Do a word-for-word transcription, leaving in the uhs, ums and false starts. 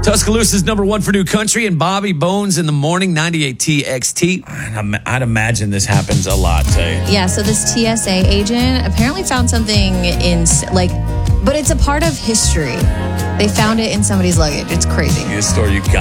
Tuscaloosa's number one for new country and Bobby Bones in the morning, ninety-eight T X T. I'd I'd imagine this happens a lot, Tay. Yeah, so this T S A agent apparently found something in, like, but it's a part of history. They found it in somebody's luggage. It's crazy. This story you got